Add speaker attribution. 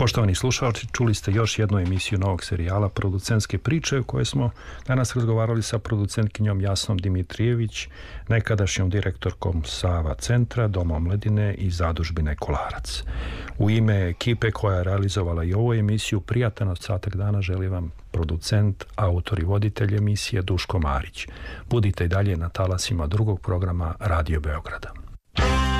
Speaker 1: Poštovani slušalci, čuli ste još jednu emisiju novog serijala Producentske priče u kojoj smo danas razgovarali sa producentkinjom Jasnom Dimitrijević, nekadašnjom direktorkom Sava centra, Doma omladine i zadužbine Kolarac. U ime ekipe koja je realizovala i ovu emisiju, prijatan ostatak dana želi vam producent, autor i voditelj emisije Duško Marić. Budite i dalje na talasima drugog programa Radio Beograda.